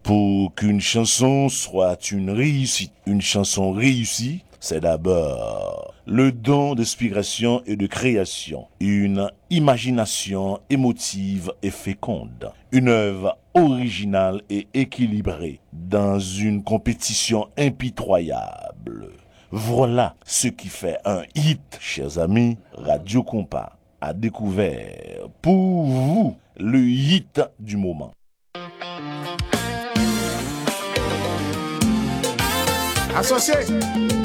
Pour qu'une chanson soit une réussite, une chanson réussie, c'est d'abord le don d'inspiration et de création, une imagination émotive et féconde, une œuvre originale et équilibrée dans une compétition impitoyable. Voilà ce qui fait un hit, chers amis. Radio Compas a découvert pour vous le hit du moment. Associé.